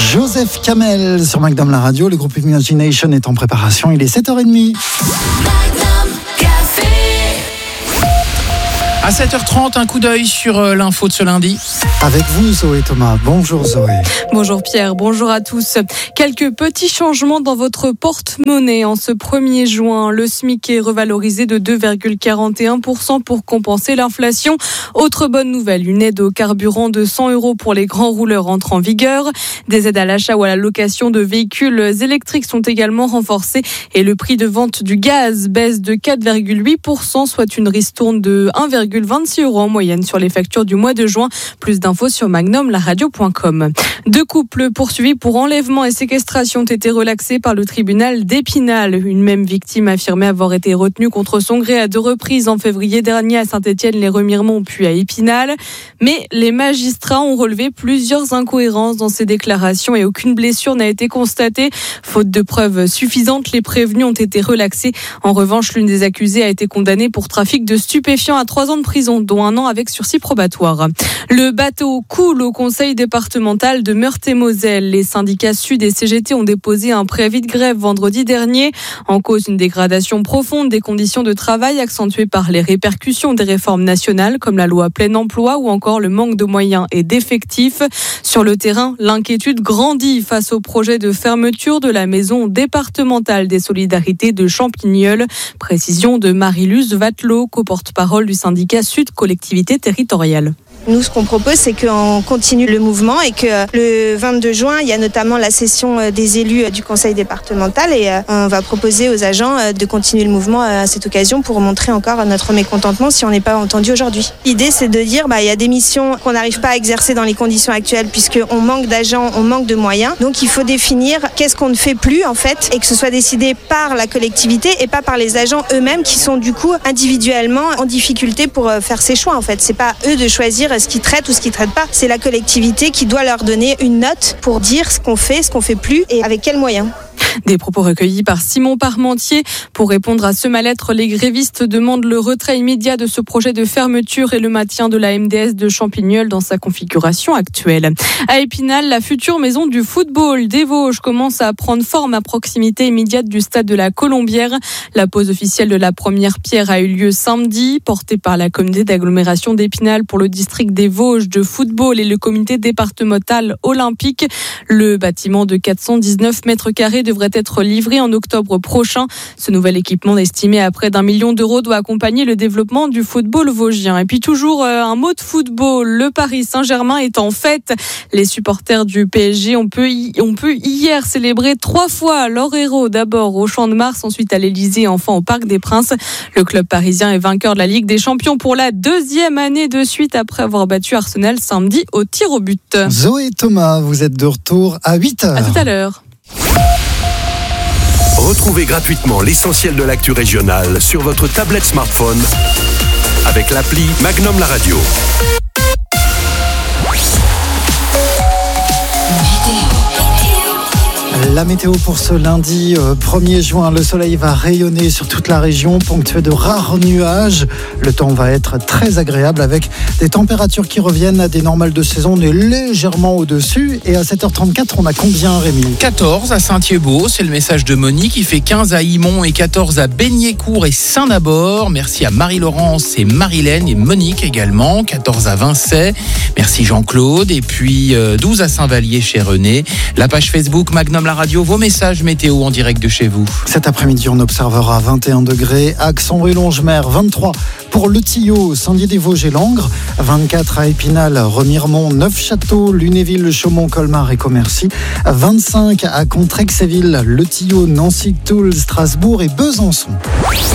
Joseph Kamel sur Magnum la radio. Le groupe Imagination est en préparation. Il est 7h30. À 7h30, un coup d'œil sur l'info de ce lundi. Avec vous, Zoé Thomas. Bonjour Zoé. Bonjour Pierre, bonjour à tous. Quelques petits changements dans votre porte-monnaie. En ce 1er juin, le SMIC est revalorisé de 2,41% pour compenser l'inflation. Autre bonne nouvelle, une aide au carburant de 100 € pour les grands rouleurs entre en vigueur. Des aides à l'achat ou à la location de véhicules électriques sont également renforcées. Et le prix de vente du gaz baisse de 4,8%, soit une ristourne de 1,26 € en moyenne sur les factures du mois de juin. Plus d'infos sur magnumlaradio.com. 2 couples poursuivis pour enlèvement et séquestration ont été relaxés par le tribunal d'Épinal. Une même victime affirmait avoir été retenue contre son gré à 2 reprises en février dernier à Saint-Étienne-les-Remiremont puis à Épinal. Mais les magistrats ont relevé plusieurs incohérences dans ces déclarations et aucune blessure n'a été constatée. Faute de preuves suffisantes, les prévenus ont été relaxés. En revanche, l'une des accusées a été condamnée pour trafic de stupéfiants à 3 ans de prison, dont 1 an avec sursis probatoire. Le bateau coule au conseil départemental de Meurthe-et-Moselle. Les syndicats Sud et CGT ont déposé un préavis de grève vendredi dernier. En cause, une dégradation profonde des conditions de travail accentuée par les répercussions des réformes nationales comme la loi plein emploi ou encore le manque de moyens et d'effectifs. Sur le terrain, l'inquiétude grandit face au projet de fermeture de la maison départementale des solidarités de Champignol. Précision de Marie-Luce Vatelot, co-porte-parole du syndicat Sud Collectivité Territoriale. Nous, ce qu'on propose, c'est qu'on continue le mouvement et que le 22 juin, il y a notamment la session des élus du conseil départemental et on va proposer aux agents de continuer le mouvement à cette occasion pour montrer encore notre mécontentement si on n'est pas entendu aujourd'hui. L'idée, c'est de dire il y a des missions qu'on n'arrive pas à exercer dans les conditions actuelles puisqu'on manque d'agents, on manque de moyens. Donc, il faut définir qu'est-ce qu'on ne fait plus en fait et que ce soit décidé par la collectivité et pas par les agents eux-mêmes qui sont du coup individuellement en difficulté pour faire ces choix en fait. C'est pas eux de choisir ce qu'ils traitent ou ce qu'ils traitent pas. C'est la collectivité qui doit leur donner une note pour dire ce qu'on fait plus et avec quels moyens. Des propos recueillis par Simon Parmentier. Pour répondre à ce mal-être, les grévistes demandent le retrait immédiat de ce projet de fermeture et le maintien de la MDS de Champignol dans sa configuration actuelle. À Épinal, la future maison du football des Vosges commence à prendre forme à proximité immédiate du stade de la Colombière. La pose officielle de la première pierre a eu lieu samedi, portée par la communauté d'agglomération d'Épinal pour le district des Vosges de football et le comité départemental olympique. Le bâtiment de 419 mètres carrés devrait être livré en octobre prochain. Ce nouvel équipement estimé à près d'1 million d'euros doit accompagner le développement du football vosgien. Et puis toujours un mot de football, le Paris Saint-Germain est en fête. Les supporters du PSG ont pu hier célébrer 3 fois leur héros, d'abord au Champ de Mars, ensuite à l'Elysée, enfin au Parc des Princes. Le club parisien est vainqueur de la Ligue des Champions pour la 2e année de suite après avoir battu Arsenal samedi au tir au but. Zoé Thomas, vous êtes de retour à 8h. À tout à l'heure. Retrouvez gratuitement l'essentiel de l'actu régionale sur votre tablette smartphone avec l'appli Magnum la radio. La météo pour ce lundi 1er juin, le soleil va rayonner sur toute la région, ponctué de rares nuages. Le temps va être très agréable avec des températures qui reviennent à des normales de saison. On est légèrement au-dessus. Et à 7h34, on a combien, Rémi ? 14 à Saint-Thiébaut, c'est le message de Monique. Il fait 15 à Himont et 14 à Beignécourt et Saint-Nabord. Merci à Marie-Laurence et Marilène et Monique également. 14 à Vincey. Merci Jean-Claude. Et puis 12 à Saint-Vallier chez René. La page Facebook Magnum la radio, vos messages météo en direct de chez vous. Cet après-midi, on observera 21 degrés à Axambry-Longemer, 23 pour Le Tillot, Saint-Dié-des-Vosges et Langres, 24 à Épinal, Remiremont, Neufchâteau, Lunéville, Chaumont, Colmar et Commercy, 25 à Contrexéville, Le Tillot, Nancy, Toul, Strasbourg et Besançon.